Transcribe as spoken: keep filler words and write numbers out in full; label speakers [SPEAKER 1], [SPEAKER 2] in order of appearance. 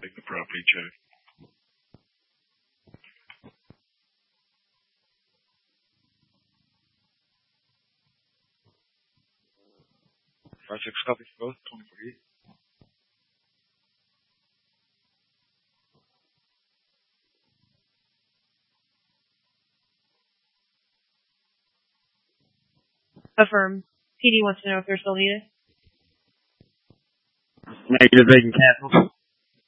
[SPEAKER 1] make the property check. Five six copies for both. Twenty forty-eight.
[SPEAKER 2] Affirm. P D wants to know if they're still needed.
[SPEAKER 3] Negative, they can cancel.